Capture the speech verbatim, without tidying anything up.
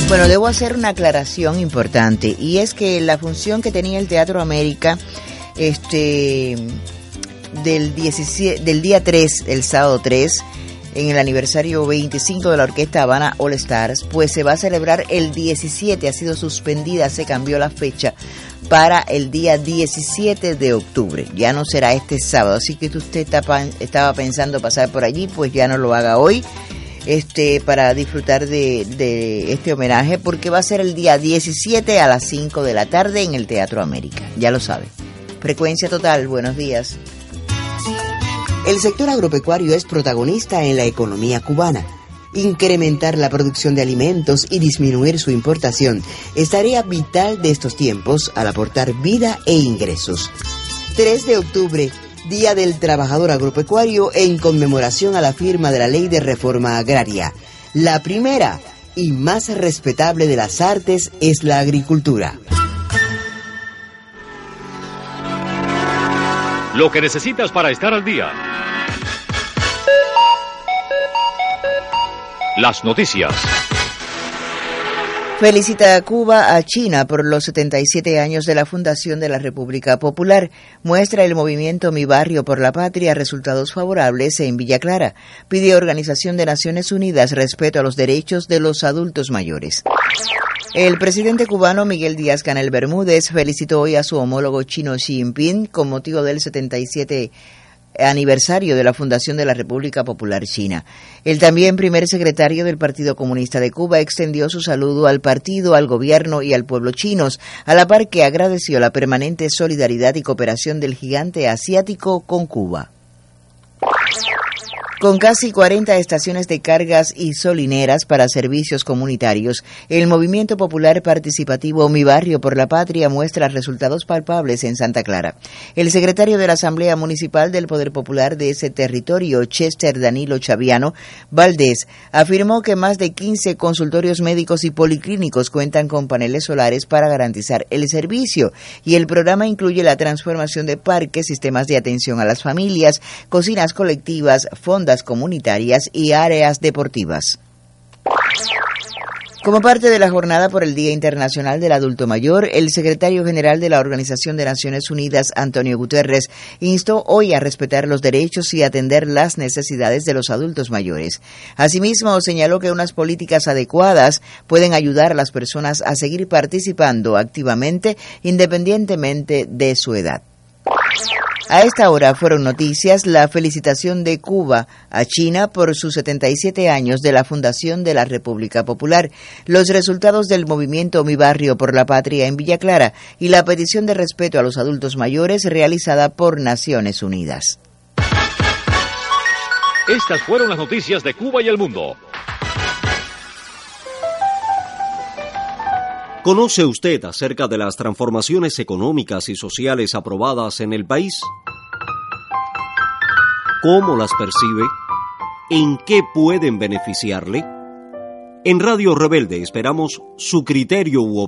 Bueno, debo hacer una aclaración importante, y es que la función que tenía el Teatro América este del diecisiete, del día tres, el sábado tres, en el aniversario veinticinco de la Orquesta Habana All Stars, pues se va a celebrar el diecisiete, ha sido suspendida, se cambió la fecha para el día diecisiete de octubre, ya no será este sábado, así que si usted estaba pensando pasar por allí, pues ya no lo haga hoy, este para disfrutar de, de este homenaje, porque va a ser el día diecisiete a las cinco de la tarde en el Teatro América, ya lo sabe. Frecuencia Total, buenos días. El sector agropecuario es protagonista en la economía cubana. Incrementar la producción de alimentos y disminuir su importación es tarea vital de estos tiempos al aportar vida e ingresos. tres de octubre, Día del Trabajador Agropecuario, en conmemoración a la firma de la Ley de Reforma Agraria. La primera y más respetable de las artes es la agricultura. Lo que necesitas para estar al día. Las noticias. Felicita a Cuba a China por los setenta y siete años de la fundación de la República Popular. Muestra el movimiento Mi Barrio por la Patria resultados favorables en Villa Clara. Pide Organización de Naciones Unidas respeto a los derechos de los adultos mayores. El presidente cubano Miguel Díaz-Canel Bermúdez felicitó hoy a su homólogo chino Xi Jinping con motivo del setenta y siete aniversario de la fundación de la República Popular China. El también primer secretario del Partido Comunista de Cuba extendió su saludo al partido, al gobierno y al pueblo chinos, a la par que agradeció la permanente solidaridad y cooperación del gigante asiático con Cuba. Con casi cuarenta estaciones de cargas y solineras para servicios comunitarios, el movimiento popular participativo Mi Barrio por la Patria muestra resultados palpables en Santa Clara. El secretario de la Asamblea Municipal del Poder Popular de ese territorio, Chester Danilo Chaviano Valdés, afirmó que más de quince consultorios médicos y policlínicos cuentan con paneles solares para garantizar el servicio, y el programa incluye la transformación de parques, sistemas de atención a las familias, cocinas colectivas, fondos comunitarias y áreas deportivas. Como parte de la jornada por el Día Internacional del Adulto Mayor, el secretario general de la Organización de Naciones Unidas, Antonio Guterres, instó hoy a respetar los derechos y atender las necesidades de los adultos mayores. Asimismo, señaló que unas políticas adecuadas pueden ayudar a las personas a seguir participando activamente independientemente de su edad. A esta hora fueron noticias la felicitación de Cuba a China por sus setenta y siete años de la fundación de la República Popular, los resultados del movimiento Mi Barrio por la Patria en Villa Clara y la petición de respeto a los adultos mayores realizada por Naciones Unidas. Estas fueron las noticias de Cuba y el mundo. ¿Conoce usted acerca de las transformaciones económicas y sociales aprobadas en el país? ¿Cómo las percibe? ¿En qué pueden beneficiarle? En Radio Rebelde esperamos su criterio u